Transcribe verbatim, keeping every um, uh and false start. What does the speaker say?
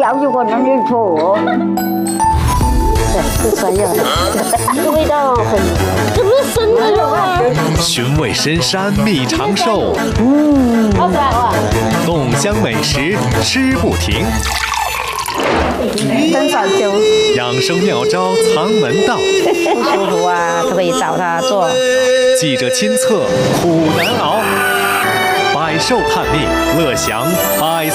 咬就可能认错。对，是酸药的，味道很，这不是生的肉啊！ 寻味深山觅长寿， 嗯，好可爱哇！ 动香美食吃不停。 很少酒， 养生妙招藏门道， 不舒服啊都可以找他做。 记者亲测苦难熬，百寿探秘乐享百。